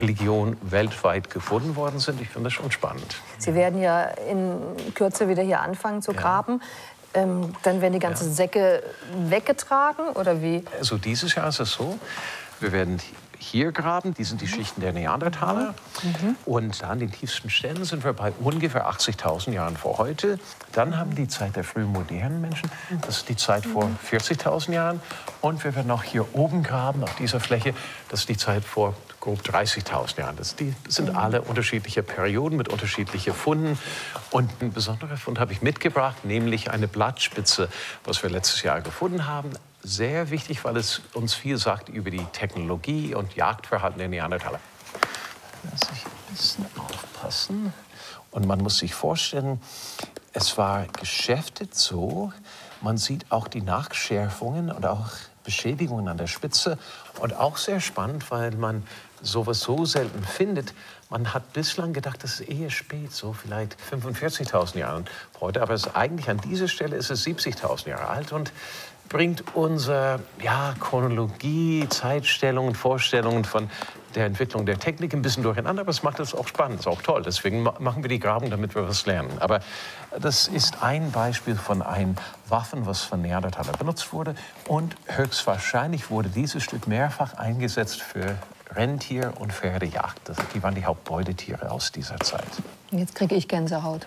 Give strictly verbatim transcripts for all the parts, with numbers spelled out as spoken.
Religionen weltweit gefunden worden sind. Ich finde das schon spannend. Sie werden ja in Kürze wieder hier anfangen zu graben. Ja. Ähm, dann werden die ganzen ja. Säcke weggetragen, oder wie? Also dieses Jahr ist es so, wir werden hier graben, die sind die Schichten der Neandertaler. Mhm. Und an den tiefsten Stellen sind wir bei ungefähr achtzigtausend Jahren vor heute. Dann haben wir die Zeit der frühen modernen Menschen, das ist die Zeit vor vierzigtausend Jahren. Und wir werden auch hier oben graben, auf dieser Fläche, das ist die Zeit vor grob dreißigtausend Jahren. Das, die, das sind alle unterschiedliche Perioden mit unterschiedlichen Funden. Und ein besonderer Fund habe ich mitgebracht, nämlich eine Blattspitze, was wir letztes Jahr gefunden haben. Sehr wichtig, weil es uns viel sagt über die Technologie und Jagdverhalten der Neandertaler. Da muss ich ein bisschen aufpassen. Und man muss sich vorstellen, es war geschäftet so, man sieht auch die Nachschärfungen und auch Beschädigungen an der Spitze. Und auch sehr spannend, weil man sowas so selten findet. Man hat bislang gedacht, das ist eher spät, so vielleicht fünfundvierzigtausend Jahre heute. Aber es ist eigentlich an dieser Stelle ist es siebzigtausend Jahre alt und bringt unsere ja, Chronologie, Zeitstellungen, Vorstellungen von der Entwicklung der Technik ein bisschen durcheinander. Aber es macht es auch spannend, ist auch toll. Deswegen machen wir die Grabung, damit wir was lernen. Aber das ist ein Beispiel von einem Waffen, was von Neandertaler benutzt wurde. Und höchstwahrscheinlich wurde dieses Stück mehrfach eingesetzt für Rentier- und Pferdejagd. Das, die waren die Hauptbeutetiere aus dieser Zeit. Jetzt kriege ich Gänsehaut.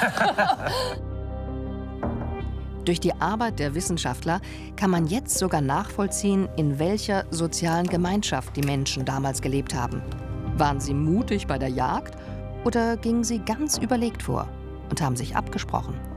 Durch die Arbeit der Wissenschaftler kann man jetzt sogar nachvollziehen, in welcher sozialen Gemeinschaft die Menschen damals gelebt haben. Waren sie mutig bei der Jagd oder gingen sie ganz überlegt vor und haben sich abgesprochen?